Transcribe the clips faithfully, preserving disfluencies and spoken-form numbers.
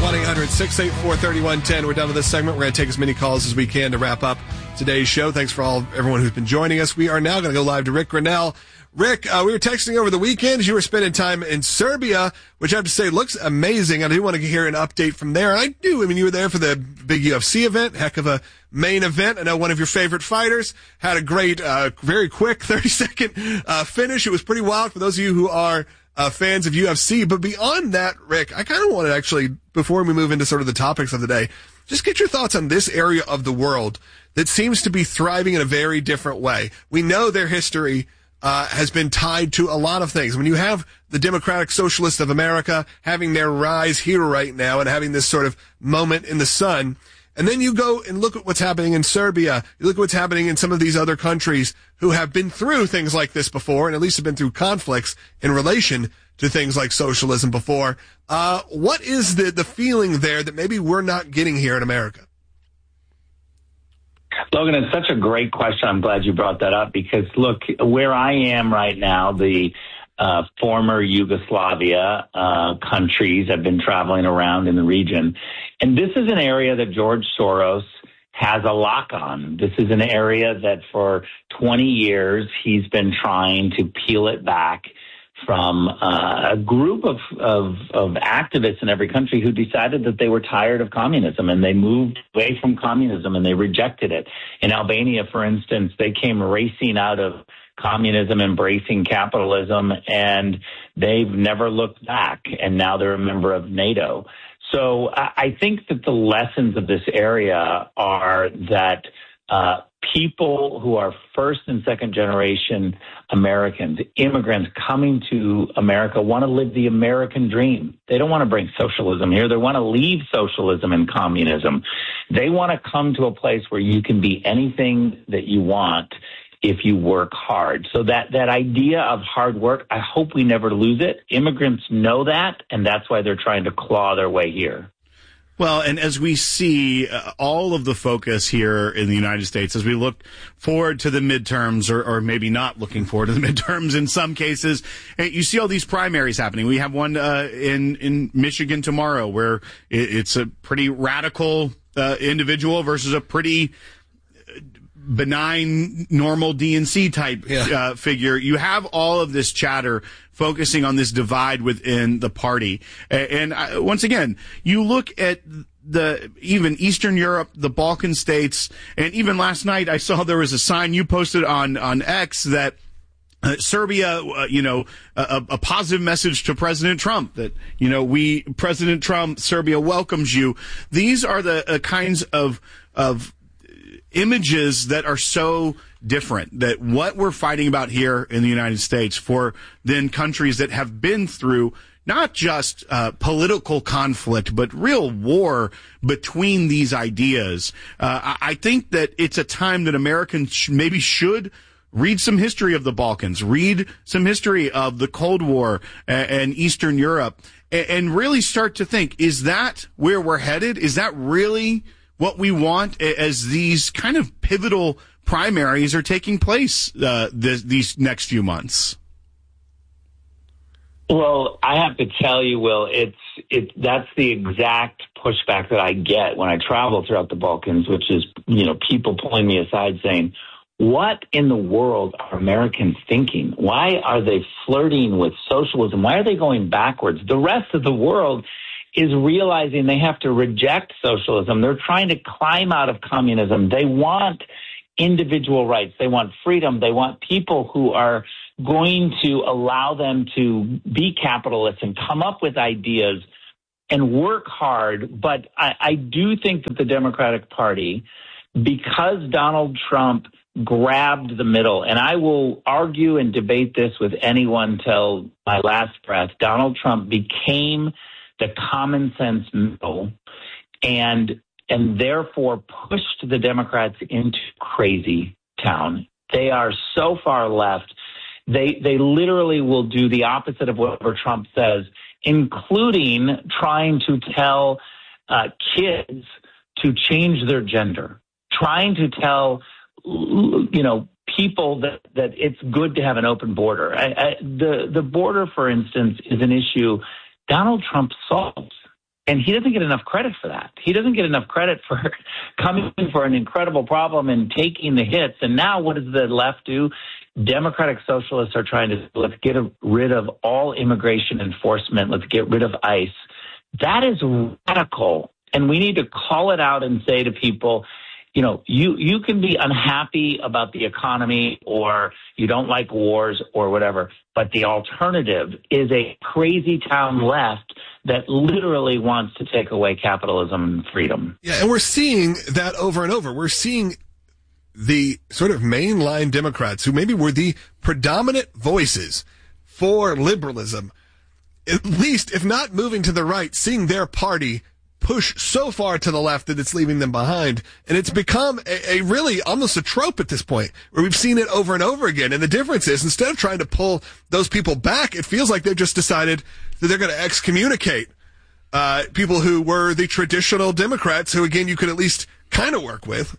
one eight hundred six eight four three one one zero. We're done with this segment. We're going to take as many calls as we can to wrap up today's show. Thanks for all everyone who's been joining us. We are now going to go live to Rick Grinnell. Rick, uh, we were texting over the weekend. You were spending time in Serbia, which I have to say looks amazing. I do want to hear an update from there. And I do. I mean, you were there for the big U F C event, heck of a main event. I know one of your favorite fighters had a great, uh, very quick thirty second uh, finish. It was pretty wild for those of you who are uh, fans of U F C. But beyond that, Rick, I kind of want to actually, before we move into sort of the topics of the day, just get your thoughts on this area of the world that seems to be thriving in a very different way. We know their history Uh, has been tied to a lot of things. When you have the Democratic Socialists of America having their rise here right now and having this sort of moment in the sun, and then you go and look at what's happening in Serbia, you look at what's happening in some of these other countries who have been through things like this before, and at least have been through conflicts in relation to things like socialism before. Uh, what is the, the feeling there that maybe we're not getting here in America? Logan, it's such a great question. I'm glad you brought that up because, look, where I am right now, the uh, former Yugoslavia uh, countries have been traveling around in the region. And this is an area that George Soros has a lock on. This is an area that for twenty years he's been trying to peel it back from uh, a group of, of, of activists in every country who decided that they were tired of communism and they moved away from communism and they rejected it. In Albania, for instance, they came racing out of communism, embracing capitalism, and they've never looked back. And now they're a member of NATO. So I, I think that the lessons of this area are that uh, people who are first and second generation Americans, immigrants coming to America, want to live the American dream. They don't want to bring socialism here. They want to leave socialism and communism. They want to come to a place where you can be anything that you want if you work hard. So that, that idea of hard work, I hope we never lose it. Immigrants know that, and that's why they're trying to claw their way here. Well, and as we see uh, all of the focus here in the United States, as we look forward to the midterms, or, or maybe not looking forward to the midterms in some cases, you see all these primaries happening. We have one uh, in, in Michigan tomorrow where it, it's a pretty radical uh, individual versus a pretty benign, normal D N C type yeah. uh, figure. You have all of this chatter focusing on this divide within the party. And, and uh, once again, you look at the even Eastern Europe, the Balkan states, and even last night I saw there was a sign you posted on, on X that Uh, Serbia, uh, you know, a, a positive message to President Trump that, you know, we, President Trump, Serbia welcomes you. These are the uh, kinds of, of images that are so different, that what we're fighting about here in the United States for then countries that have been through not just uh, political conflict, but real war between these ideas. Uh, I think that it's a time that Americans sh- maybe should read some history of the Balkans, read some history of the Cold War and, and Eastern Europe, and, and really start to think, is that where we're headed? Is that really what we want as these kind of pivotal primaries are taking place uh, this, these next few months? Well, I have to tell you, Will, it's it that's the exact pushback that I get when I travel throughout the Balkans, which is, you know, people pulling me aside saying, what in the world are Americans thinking? Why are they flirting with socialism? Why are they going backwards? The rest of the world is realizing they have to reject socialism. They're trying to climb out of communism. They want individual rights. They want freedom. They want people who are going to allow them to be capitalists and come up with ideas and work hard. But I, I do think that the Democratic Party, because Donald Trump grabbed the middle, and I will argue and debate this with anyone till my last breath, Donald Trump became the common sense middle and and therefore pushed the Democrats into crazy town. They are so far left. They they literally will do the opposite of whatever Trump says, including trying to tell uh, kids to change their gender, trying to tell, you know, people that, that it's good to have an open border. I, I, the, the border, for instance, is an issue Donald Trump solves. And he doesn't get enough credit for that. He doesn't get enough credit for coming for an incredible problem and taking the hits. And now what does the left do? Democratic socialists are trying to, let's get rid of all immigration enforcement. Let's get rid of ICE. That is radical. And we need to call it out and say to people, you know, you, you can be unhappy about the economy or you don't like wars or whatever, but the alternative is a crazy town left that literally wants to take away capitalism and freedom. Yeah, and we're seeing that over and over. We're seeing the sort of mainline Democrats who maybe were the predominant voices for liberalism, at least if not moving to the right, seeing their party push so far to the left that it's leaving them behind. And it's become a, a really almost a trope at this point where we've seen it over and over again. And the difference is instead of trying to pull those people back, it feels like they've just decided that they're going to excommunicate uh, people who were the traditional Democrats who, again, you could at least kind of work with.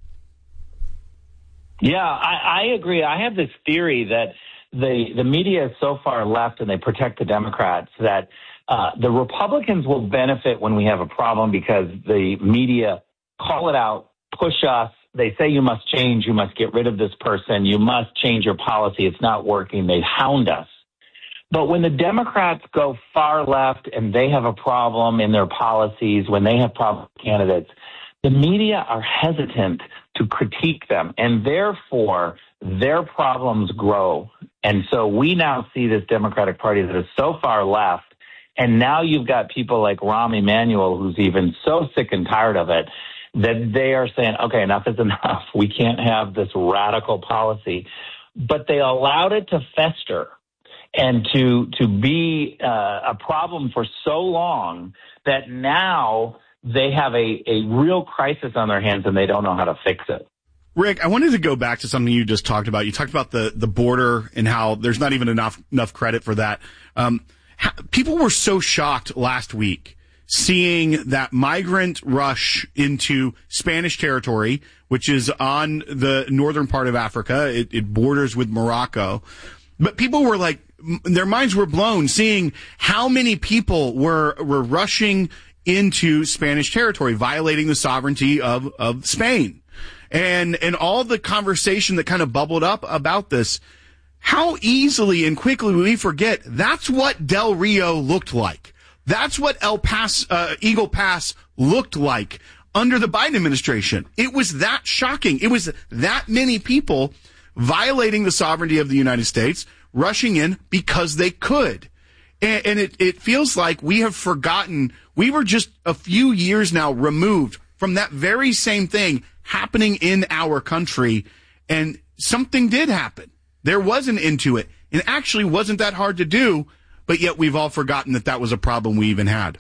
Yeah, I, I agree. I have this theory that the, the media is so far left and they protect the Democrats that Uh, the Republicans will benefit when we have a problem because the media call it out, push us. They say you must change, you must get rid of this person, you must change your policy. It's not working. They hound us. But when the Democrats go far left and they have a problem in their policies, when they have problem candidates, the media are hesitant to critique them, and therefore their problems grow. And so we now see this Democratic Party that is so far left. And now you've got people like Rahm Emanuel, who's even so sick and tired of it, that they are saying, okay, enough is enough. We can't have this radical policy. But they allowed it to fester and to to be uh, a problem for so long that now they have a, a real crisis on their hands and they don't know how to fix it. Rick, I wanted to go back to something you just talked about. You talked about the, the border and how there's not even enough enough credit for that. Um, People were so shocked last week seeing that migrant rush into Spanish territory, which is on the northern part of Africa. It, it borders with Morocco. But people were like, their minds were blown seeing how many people were, were rushing into Spanish territory, violating the sovereignty of, of Spain. And, and all the conversation that kind of bubbled up about this. How easily and quickly we forget that's what Del Rio looked like. That's what El Paso, uh, Eagle Pass looked like under the Biden administration. It was that shocking. It was that many people violating the sovereignty of the United States, rushing in because they could. And, and it, it feels like we have forgotten. We were just a few years now removed from that very same thing happening in our country. And something did happen. There was an end to it. It actually wasn't that hard to do, but yet we've all forgotten that that was a problem we even had.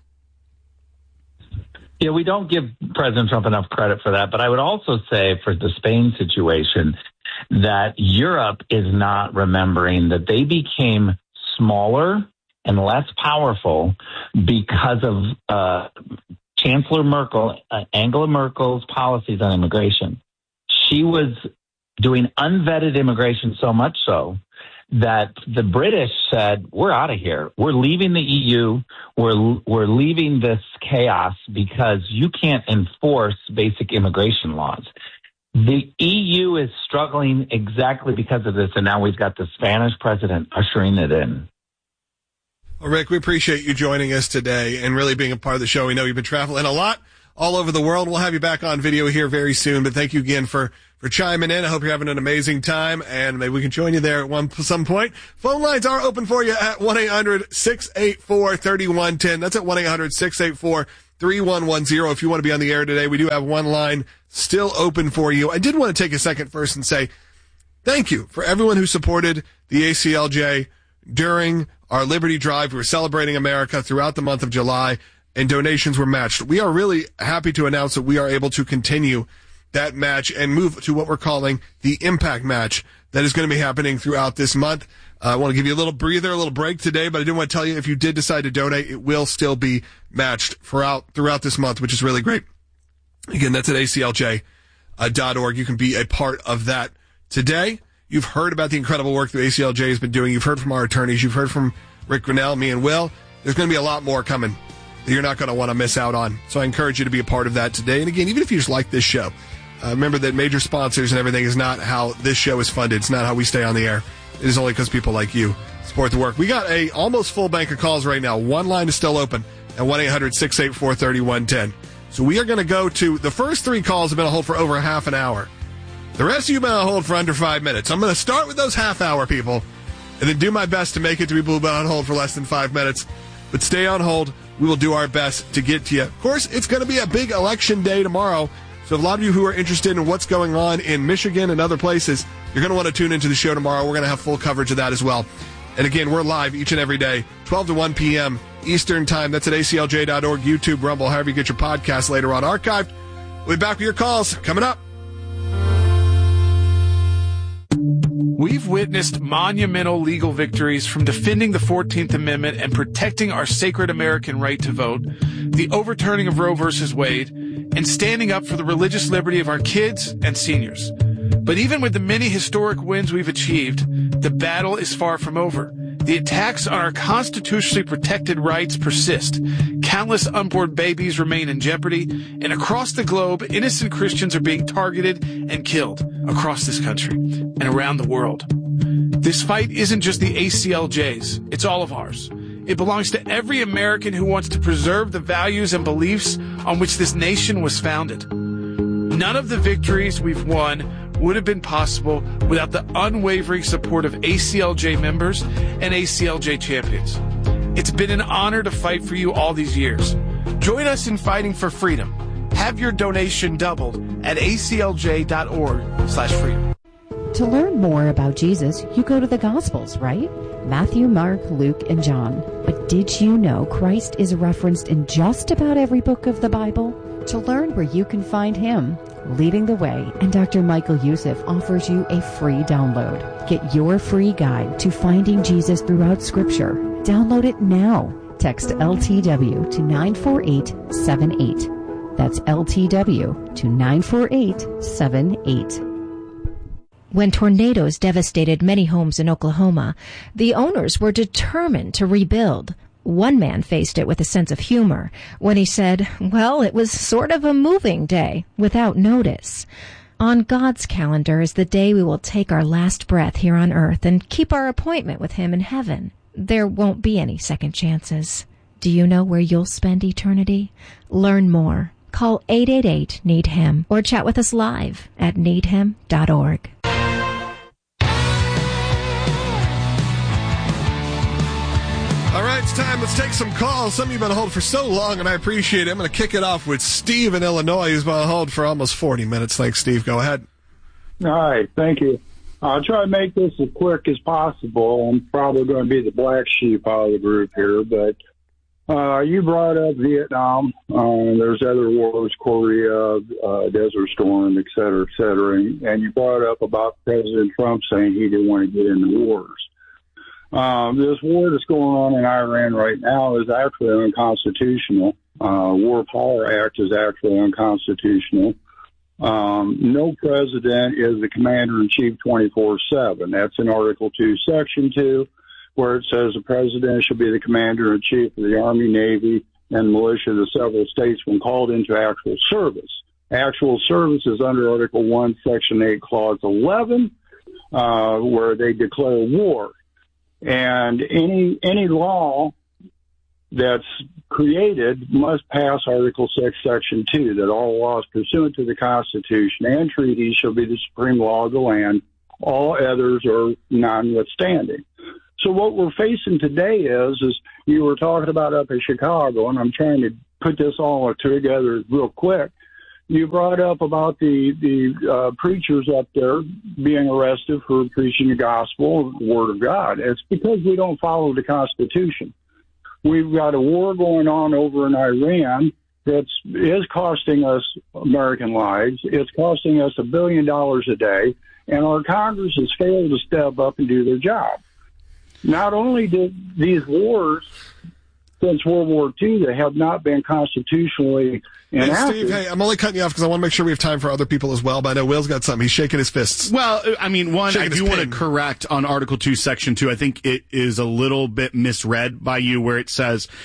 Yeah, we don't give President Trump enough credit for that. But I would also say for the Spain situation that Europe is not remembering that they became smaller and less powerful because of uh, Chancellor Merkel, uh, Angela Merkel's policies on immigration. She was doing unvetted immigration so much so that the British said, we're out of here. We're leaving the E U. We're, we're leaving this chaos because you can't enforce basic immigration laws. The E U is struggling exactly because of this, and now we've got the Spanish president ushering it in. Well, Rick, we appreciate you joining us today and really being a part of the show. We know you've been traveling a lot all over the world. We'll have you back on video here very soon, but thank you again for, for chiming in. I hope you're having an amazing time, and maybe we can join you there at one some point. Phone lines are open for you at one eight hundred six eight four three one one zero. That's at one eight hundred six eight four three one one zero. If you want to be on the air today, we do have one line still open for you. I did want to take a second first and say thank you for everyone who supported the A C L J during our Liberty Drive. We were celebrating America throughout the month of July, and donations were matched. We are really happy to announce that we are able to continue that match and move to what we're calling the Impact Match that is going to be happening throughout this month. Uh, I want to give you a little breather, a little break today, but I did want to tell you if you did decide to donate, it will still be matched throughout, throughout this month, which is really great. Again, that's at A C L J dot org. You can be a part of that today. You've heard about the incredible work that A C L J has been doing. You've heard from our attorneys. You've heard from Rick Grenell, me, and Will. There's going to be a lot more coming that you're not going to want to miss out on. So I encourage you to be a part of that today. And again, even if you just like this show, uh, remember that major sponsors and everything is not how this show is funded. It's not how we stay on the air. It is only because people like you support the work. We got a almost full bank of calls right now. One line is still open at one eight hundred six eight four three one one zero. So we are going to go to the first three calls have been on hold for over a half an hour. The rest of you have been on hold for under five minutes. I'm going to start with those half-hour people and then do my best to make it to people who've been on hold for less than five minutes. But stay on hold. We will do our best to get to you. Of course, it's going to be a big election day tomorrow. So a lot of you who are interested in what's going on in Michigan and other places, you're going to want to tune into the show tomorrow. We're going to have full coverage of that as well. And again, we're live each and every day, twelve to one p.m. Eastern Time. That's at A C L J dot org, YouTube, Rumble, however you get your podcast later on archived. We'll be back with your calls coming up. We've witnessed monumental legal victories from defending the fourteenth Amendment and protecting our sacred American right to vote, the overturning of Roe versus Wade, and standing up for the religious liberty of our kids and seniors. But even with the many historic wins we've achieved, the battle is far from over. The attacks on our constitutionally protected rights persist. Countless unborn babies remain in jeopardy, and across the globe, innocent Christians are being targeted and killed across this country and around the world. This fight isn't just the A C L J's, it's all of ours. It belongs to every American who wants to preserve the values and beliefs on which this nation was founded. None of the victories we've won would have been possible without the unwavering support of A C L J members and A C L J champions. It's been an honor to fight for you all these years. Join us in fighting for freedom. Have your donation doubled at A C L J dot org slash freedom. To learn more about Jesus, you go to the Gospels, right? Matthew, Mark, Luke, and John. But did you know Christ is referenced in just about every book of the Bible? To learn where you can find him, Leading the Way, and Doctor Michael Youssef offers you a free download. Get your free guide to finding Jesus throughout Scripture. Download it now. Text L T W to nine four eight seven eight. That's L T W to nine four eight seven eight. When tornadoes devastated many homes in Oklahoma, the owners were determined to rebuild. One man faced it with a sense of humor when he said, well, it was sort of a moving day without notice. On God's calendar is the day we will take our last breath here on earth and keep our appointment with him in heaven. There won't be any second chances. Do you know where you'll spend eternity? Learn more. Call eight eight eight, need him or chat with us live at need him dot org. All right, it's time. Let's take some calls. Some of you have been on hold for so long, and I appreciate it. I'm going to kick it off with Steve in Illinois, who's been on hold for almost forty minutes. Thanks, Steve. Go ahead. All right, thank you. I'll try to make this as quick as possible. I'm probably going to be the black sheep out of the group here, but uh, you brought up Vietnam. Uh, there's other wars, Korea, uh, Desert Storm, et cetera, et cetera. And, and you brought up about President Trump saying he didn't want to get into wars. Um, this war that's going on in Iran right now is actually unconstitutional. Uh, War Power Act is actually unconstitutional. Um, no president is the commander-in-chief twenty-four seven. That's in Article two, Section two, where it says the president should be the commander-in-chief of the Army, Navy, and militia of the several states when called into actual service. Actual service is under Article one, Section eight, Clause eleven, uh, where they declare war. And any any law that's created must pass Article six, Section two, that all laws pursuant to the Constitution and treaties shall be the supreme law of the land. All others are notwithstanding. So what we're facing today is, is you were talking about up in Chicago, and I'm trying to put this all together real quick. You brought up about the, the uh, preachers up there being arrested for preaching the gospel, the word of God. It's because we don't follow the Constitution. We've got a war going on over in Iran that is costing us American lives. It's costing us a billion dollars a day, and our Congress has failed to step up and do their job. Not only did these wars since World War Two that have not been constitutionally enacted. Hey, Steve, hey, I'm only cutting you off because I want to make sure we have time for other people as well, but I know Will's got something. He's shaking his fists. Well, I mean, one, shaking I do want to correct on Article two, Section two. I think it is a little bit misread by you where it says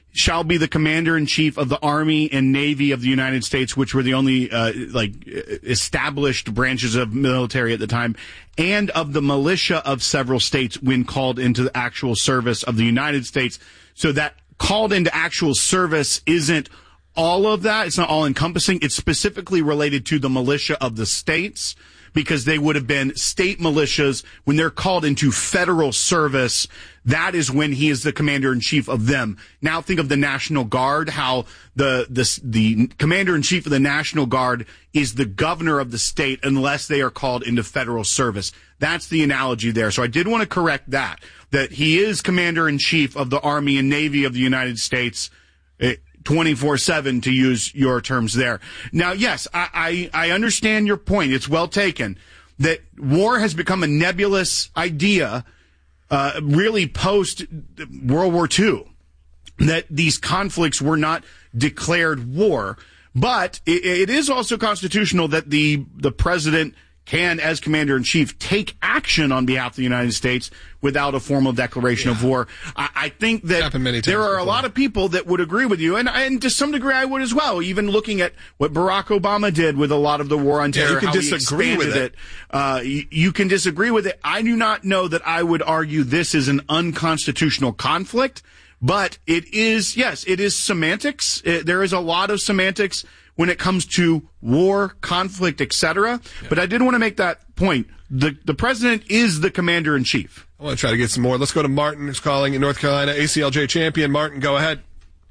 shall be the commander-in-chief of the Army and Navy of the United States, which were the only uh, like established branches of military at the time, and of the militia of several states when called into the actual service of the United States. So that called into actual service isn't all of that. It's not all-encompassing. It's specifically related to the militia of the states, because they would have been state militias. When they're called into federal service, that is when he is the commander-in-chief of them. Now think of the National Guard, how the the, the commander-in-chief of the National Guard is the governor of the state unless they are called into federal service. That's the analogy there. So I did want to correct that, that he is commander-in-chief of the Army and Navy of the United States, twenty-four seven, to use your terms there. Now, yes, I, I, I understand your point. It's well taken that war has become a nebulous idea, uh, really post World War Two, that these conflicts were not declared war. But it, it is also constitutional that the, the president can, as commander-in-chief, take action on behalf of the United States without a formal declaration yeah. of war. I, I think that there are before. a lot of people that would agree with you, and, and to some degree I would as well, even looking at what Barack Obama did with a lot of the war on terror, yeah, you can how disagree he expanded with it. it. Uh, you, you can disagree with it. I do not know that I would argue this is an unconstitutional conflict, but it is, yes, it is semantics. It, there is a lot of semantics when it comes to war, conflict, et cetera. Yeah. But I did want to make that point. The the president is the commander-in-chief. I want to try to get some more. Let's go to Martin, who's calling in North Carolina, A C L J champion. Martin, go ahead.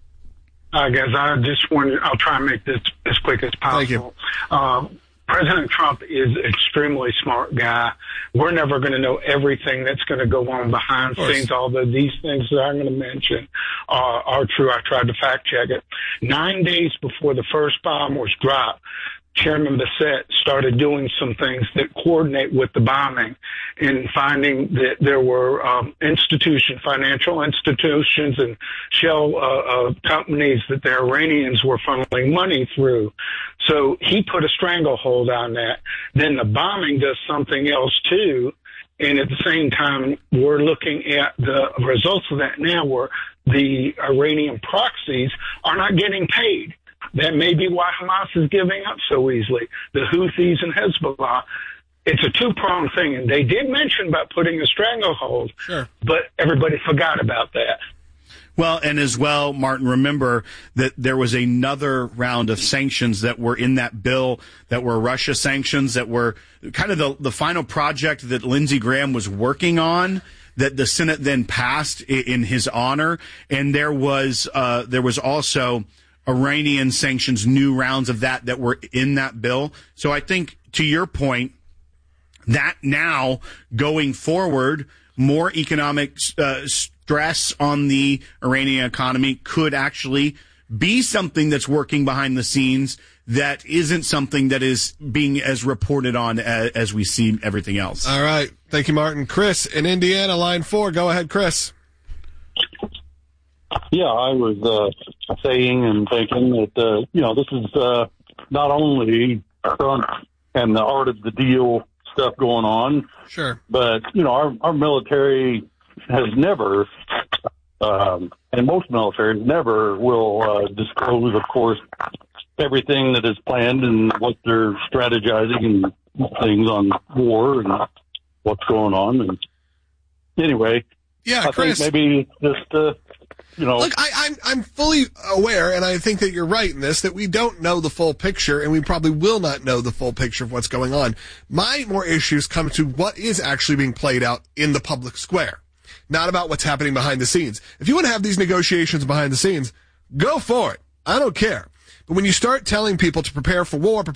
Hi, guys. I just wanted, I'll try and make this as quick as possible. Thank you. Uh, President Trump is an extremely smart guy. We're never going to know everything that's going to go on behind the scenes, although these things that I'm going to mention are, are true. I tried to fact check it. Nine days before the first bomb was dropped, Chairman Bassett started doing some things that coordinate with the bombing and finding that there were um, institutions, financial institutions and shell uh, uh, companies that the Iranians were funneling money through. So he put a stranglehold on that. Then the bombing does something else too. And at the same time, we're looking at the results of that now, where the Iranian proxies are not getting paid. That may be why Hamas is giving up so easily. The Houthis and Hezbollah. It's a two-pronged thing, and they did mention about putting a stranglehold, sure. but everybody forgot about that. Well, and as well, Martin, remember that there was another round of sanctions that were in that bill that were Russia sanctions that were kind of the, the final project that Lindsey Graham was working on, that the Senate then passed in his honor. And there was uh, there was also Iranian sanctions, new rounds of that that were in that bill. So I think, to your point, that now going forward, more economic uh, stress on the Iranian economy could actually be something that's working behind the scenes that isn't something that is being as reported on as, as we see everything else. All right. Thank you, Martin. Chris in Indiana, line four. Go ahead, Chris. Yeah, I was uh, saying and thinking that, uh, you know, this is uh, not only Trump and the art of the deal stuff going on, sure, but, you know, our, our military has never, um, and most militaries never will uh, disclose, of course, everything that is planned and what they're strategizing and things on war and what's going on. And anyway, yeah, I Chris, think maybe just, uh, you know, look, I, I'm I'm fully aware, and I think that you're right in this, that we don't know the full picture, and we probably will not know the full picture of what's going on. My more issues come to what is actually being played out in the public square, not about what's happening behind the scenes. If you want to have these negotiations behind the scenes, go for it. I don't care. But when you start telling people to prepare for war, prepare